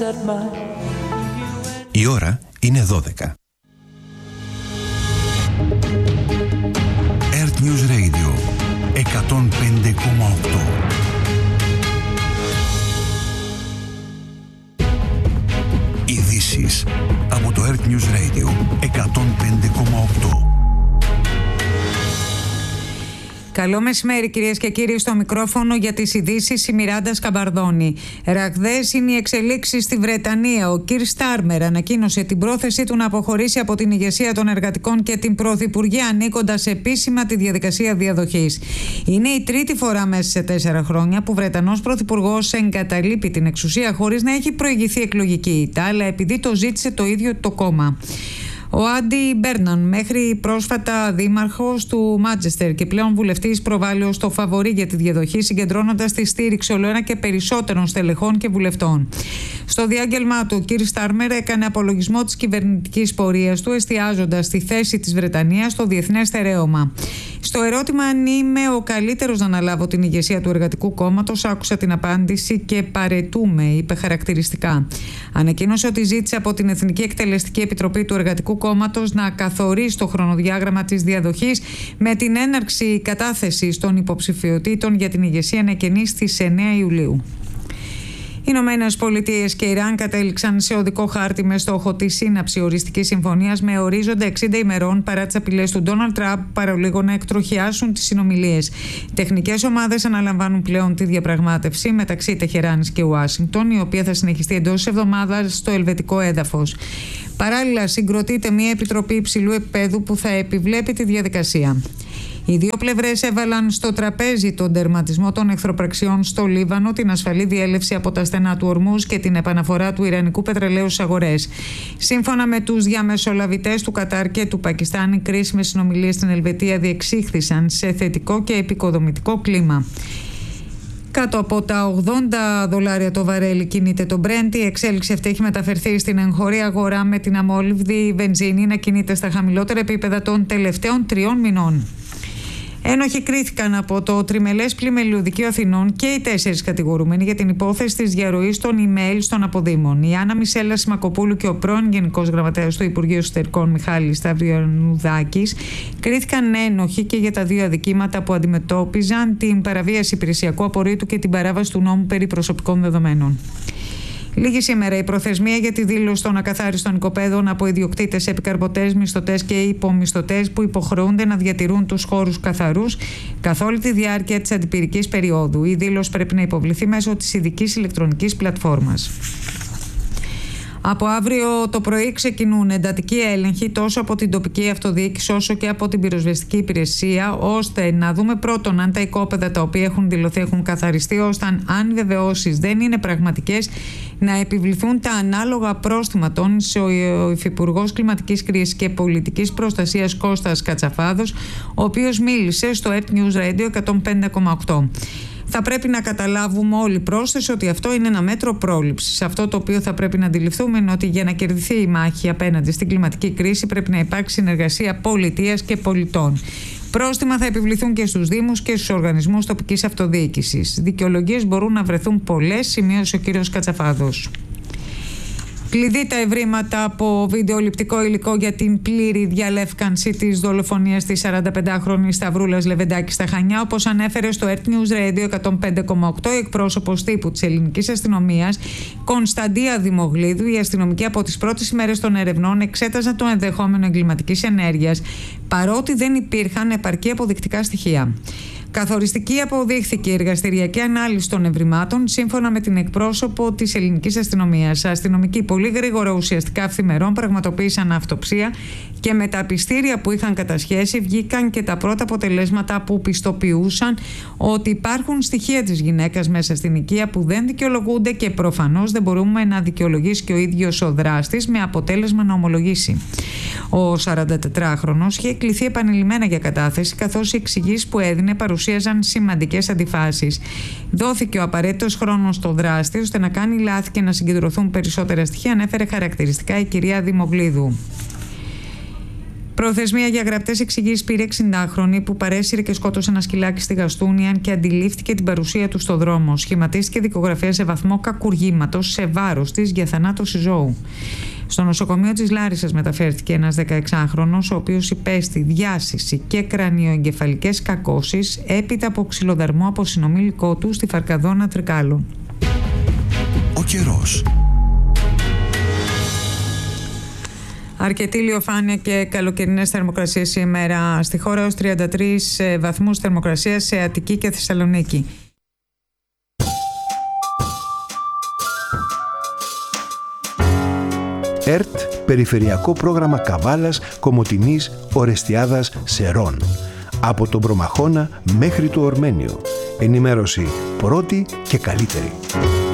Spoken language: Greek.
Η ώρα είναι 12. Earth News Radio 105,8. Ειδήσεις από το Earth News Radio 105,8. Καλό μεσημέρι, κυρίες και κύριοι, στο μικρόφωνο για τις ειδήσεις η Μιράντα Σκαμπαρδόνη. Ραγδαίες είναι οι εξελίξεις στη Βρετανία. Ο Κιρ Στάρμερ ανακοίνωσε την πρόθεσή του να αποχωρήσει από την ηγεσία των εργατικών και την Πρωθυπουργία, ανήκοντας επίσημα τη διαδικασία διαδοχής. Είναι η τρίτη φορά μέσα σε 4 χρόνια που Βρετανός Πρωθυπουργός εγκαταλείπει την εξουσία χωρίς να έχει προηγηθεί εκλογική ήττα, αλλά επειδή το ζήτησε το ίδιο το κόμμα. Ο Άντι Μπέρναν, μέχρι πρόσφατα δήμαρχος του Μάντσεστερ και πλέον βουλευτής, προβάλλει ως το φαβορί για τη διαδοχή, συγκεντρώνοντας τη στήριξη ολοένα και περισσότερων στελεχών και βουλευτών. Στο διάγγελμά του, ο κ. Στάρμερ έκανε απολογισμό της κυβερνητικής πορείας του, εστιάζοντας στη θέση της Βρετανίας στο διεθνές στερέωμα. Στο ερώτημα αν είμαι ο καλύτερος να αναλάβω την ηγεσία του Εργατικού Κόμματος, άκουσα την απάντηση και παρετούμε, είπε χαρακτηριστικά. Ανακοίνωσε ότι ζήτησε από την Εθνική Εκτελεστική Επιτροπή του Εργατικού Κόμματος να καθορίσει το χρονοδιάγραμμα της διαδοχής, με την έναρξη κατάθεσης των υποψηφιωτήτων για την ηγεσία να κενεί στις 9 Ιουλίου. Οι Ηνωμένες Πολιτείες και Ιράν κατέληξαν σε οδικό χάρτη με στόχο τη σύναψη οριστικής συμφωνίας με ορίζοντα 60 ημερών, παρά τις απειλές του Ντόναλντ Τραμπ παρολίγο να εκτροχιάσουν τις συνομιλίες. Οι τεχνικές ομάδες αναλαμβάνουν πλέον τη διαπραγμάτευση μεταξύ Τεχεράνης και Ουάσιγκτον, η οποία θα συνεχιστεί εντός εβδομάδας στο ελβετικό έδαφος. Παράλληλα, συγκροτείται μια επιτροπή υψηλού επίπεδου που θα επιβλέπει τη διαδικασία. Οι δύο πλευρές έβαλαν στο τραπέζι τον τερματισμό των εχθροπραξιών στο Λίβανο, την ασφαλή διέλευση από τα στενά του Ορμούζ και την επαναφορά του ιρανικού πετρελαίου στις αγορές. Σύμφωνα με τους διαμεσολαβητές του Κατάρ και του Πακιστάν, οι κρίσιμες συνομιλίες στην Ελβετία διεξήχθησαν σε θετικό και επικοδομητικό κλίμα. Κάτω από τα $80 το βαρέλι κινείται το Brent. Η εξέλιξη αυτή έχει μεταφερθεί στην εγχώρια αγορά, με την αμόλυβδη βενζίνη να κινείται στα χαμηλότερα επίπεδα των τελευταίων 3 μηνών. Ένοχοι κρίθηκαν από το Τριμελές Πλημελιού Δικαίου Αθηνών και οι 4 κατηγορούμενοι για την υπόθεση της διαρροής των email στον αποδήμων. Η Άννα Μισέλα Σιμακοπούλου και ο πρώην Γενικός Γραμματέας του Υπουργείου Εσωτερικών Μιχάλης Σταυριανουδάκης κρίθηκαν ένοχοι και για τα 2 αδικήματα που αντιμετώπιζαν: την παραβίαση υπηρεσιακού απορρίτου και την παράβαση του νόμου περί προσωπικών δεδομένων. Λίγη σήμερα η προθεσμία για τη δήλωση των ακαθάριστων οικοπαίδων από ιδιοκτήτες, επικαρπωτές, μισθωτές και υπομισθωτές που υποχρεούνται να διατηρούν τους χώρους καθαρούς καθ' όλη τη διάρκεια της αντιπυρικής περίοδου. Η δήλωση πρέπει να υποβληθεί μέσω της ειδικής ηλεκτρονικής πλατφόρμας. Από αύριο το πρωί ξεκινούν εντατικοί έλεγχοι τόσο από την τοπική αυτοδιοίκηση όσο και από την πυροσβεστική υπηρεσία, ώστε να δούμε πρώτον αν τα οικόπεδα τα οποία έχουν δηλωθεί έχουν καθαριστεί, ώστε αν οι βεβαιώσεις δεν είναι πραγματικές να επιβληθούν τα ανάλογα πρόστιμα, τόνισε ο Υφυπουργός Κλιματικής Κρίσης και Πολιτικής Προστασίας Κώστας Κατσαφάδος, ο οποίος μίλησε στο Earth News Radio 105,8. Θα πρέπει να καταλάβουμε όλοι πρόσθεση ότι αυτό είναι ένα μέτρο πρόληψης. Αυτό το οποίο θα πρέπει να αντιληφθούμε είναι ότι για να κερδιθεί η μάχη απέναντι στην κλιματική κρίση πρέπει να υπάρξει συνεργασία πολιτείας και πολιτών. Πρόστιμα θα επιβληθούν και στους Δήμους και στους οργανισμούς τοπικής αυτοδιοίκησης. Δικαιολογίες μπορούν να βρεθούν πολλές, σημείωσε ο κ. Κατσαφάδος. Κλειδί τα ευρήματα από βιντεοληπτικό υλικό για την πλήρη διαλεύκανση της δολοφονίας της 45χρονης Σταυρούλας Λεβεντάκη στα Χανιά, όπως ανέφερε στο Earth News Radio 105,8 η εκπρόσωπος τύπου της ελληνικής αστυνομίας, Κωνσταντία Δημογλίδου. Οι αστυνομικοί από τις πρώτες ημέρες των ερευνών εξέταζαν το ενδεχόμενο εγκληματικής ενέργειας, παρότι δεν υπήρχαν επαρκή αποδεικτικά στοιχεία. Καθοριστική αποδείχθηκε η εργαστηριακή ανάλυση των ευρημάτων, σύμφωνα με την εκπρόσωπο της ελληνικής αστυνομίας. Αστυνομικοί πολύ γρήγορα, ουσιαστικά αυθημερών, πραγματοποίησαν αυτοψία και με τα πιστήρια που είχαν κατασχέσει βγήκαν και τα πρώτα αποτελέσματα που πιστοποιούσαν ότι υπάρχουν στοιχεία της γυναίκας μέσα στην οικία που δεν δικαιολογούνται και προφανώς δεν μπορούμε να δικαιολογήσει και ο ίδιος ο δράστης, με αποτέλεσμα να ομολογήσει. Ο 44χρονος είχε κληθεί επανειλημμένα για κατάθεση, καθώς οι εξηγήσεις που έδινε παρουσίαζαν σημαντικές αντιφάσεις. Δόθηκε ο απαραίτητος χρόνος στο δράστη ώστε να κάνει λάθη και να συγκεντρωθούν περισσότερα στοιχεία, ανέφερε χαρακτηριστικά η κυρία Δημογλίδου. Προθεσμία για γραπτές εξηγήσεις πήρε 60χρονη που παρέσυρε και σκότωσε ένα σκυλάκι στη Γαστούνιαν και αντιλήφθηκε την παρουσία του στο δρόμο. Σχηματίστηκε δικογραφία σε βαθμό κακουργήματος σε βάρος της για θανάτωση ζώου. Στο νοσοκομείο της Λάρισσας μεταφέρθηκε ένας 16χρονος, ο οποίος υπέστη διάσηση και κρανιοεγκεφαλικές κακώσεις έπειτα από ξυλοδαρμό από συνομήλικό του στη Φαρκαδόνα Τρικάλων. Ο καιρός. Αρκετή ηλιοφάνεια και καλοκαιρινές θερμοκρασίες σήμερα στη χώρα, ως 33 βαθμούς θερμοκρασίας σε Αττική και Θεσσαλονίκη. ΕΡΤ, Περιφερειακό Πρόγραμμα Καβάλας, Κομοτηνής, Ορεστιάδας, Σερών. Από τον Προμαχώνα μέχρι το Ορμένιο. Ενημέρωση πρώτη και καλύτερη.